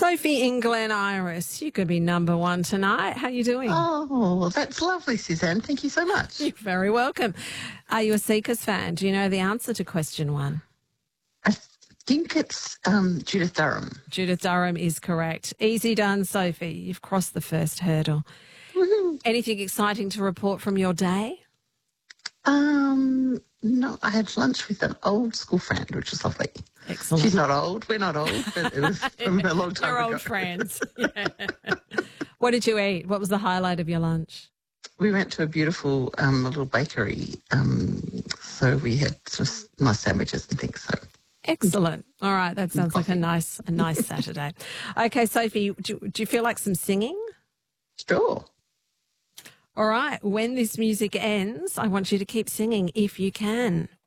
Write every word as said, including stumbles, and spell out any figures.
Sophie in Glen Iris, you could be number one tonight. How are you doing? Oh, that's lovely, Suzanne. Thank you so much. You're very welcome. Are you a Seekers fan? Do you know the answer to question one? I think it's um, Judith Durham. Judith Durham is correct. Easy done, Sophie. You've crossed the first hurdle. Woo-hoo. Anything exciting to report from your day? Um, no, I had lunch with an old school friend, which was lovely. Excellent. She's not old. We're not old, but it was from a long time You're ago. old friends. Yeah. What did you eat? What was the highlight of your lunch? We went to a beautiful um, little bakery, um, so we had some nice sandwiches and things. So. Excellent. All right, that sounds like a nice, a nice Saturday. Okay, Sophie, do, do you feel like some singing? Sure. All right, when this music ends, I want you to keep singing if you can.